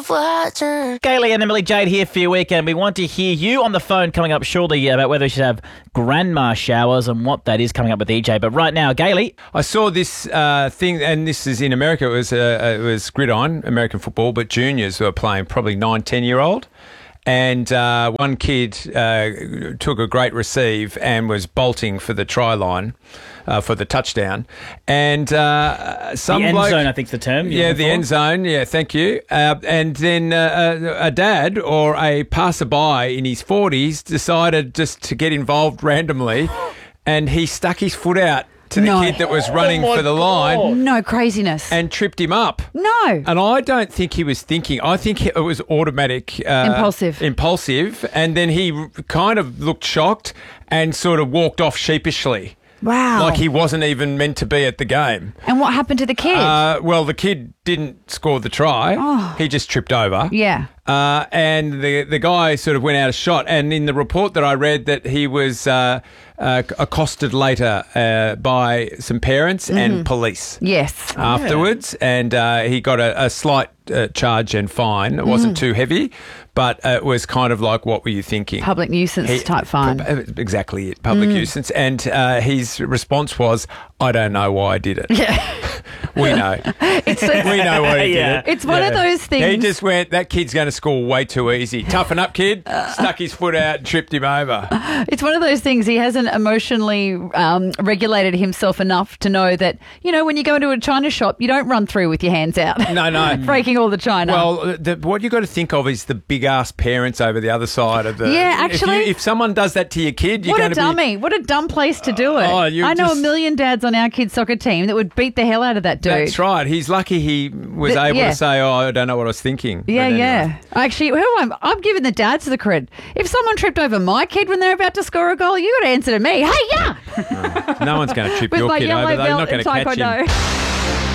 Gailey and Emily Jade here for your weekend. We want to hear you on the phone coming up shortly about whether we should have grandma showers and what that is coming up with EJ. But right now, Gailey. I saw this thing, and this is in America. It was gridiron, American football, but juniors were playing, probably 9, 10-year-old. And one kid took a great receive and was bolting for the try line, for the touchdown. And some the end bloke, zone, I think is the term. Yeah, the end zone. Yeah, thank you. And then a dad or a passerby in his 40s decided just to get involved randomly, and he stuck his foot out to the kid that was running for the line. No craziness. And tripped him up. No. And I don't think he was thinking. I think it was automatic. Impulsive. And then he kind of looked shocked and sort of walked off sheepishly. Wow. Like he wasn't even meant to be at the game. And what happened to the kid? Well, the kid didn't score the try. Oh. He just tripped over. Yeah. And the guy sort of went out of shot. And in the report that I read, that he was accosted later by some parents and police. Yes. Afterwards. And he got a slight charge and fine. It wasn't too heavy, but it was kind of like, what were you thinking? Public nuisance type fine. Exactly it, public nuisance. And his response was, I don't know why I did it. Yeah. We know. We know why he did it. It's one of those things. He just went, that kid's going to score way too easy. Toughen up, kid. Stuck his foot out and tripped him over. It's one of those things. He hasn't emotionally regulated himself enough to know that, when you go into a china shop, you don't run through with your hands out. No. Breaking all the china. Well, what you got to think of is the big-ass parents over the other side of the... Yeah, actually... If someone does that to your kid, you're going to be... What a dummy. What a dumb place to do it. I know a million dads on our kids' soccer team that would beat the hell out of that dude. That's right. He's lucky he was able to say, I don't know what I was thinking. Yeah, yeah. Actually, I'm giving the dads the credit. If someone tripped over my kid when they're about to score a goal, you got to answer to me. Hey, yeah! No one's going to trip your kid over. They're not going to catch him.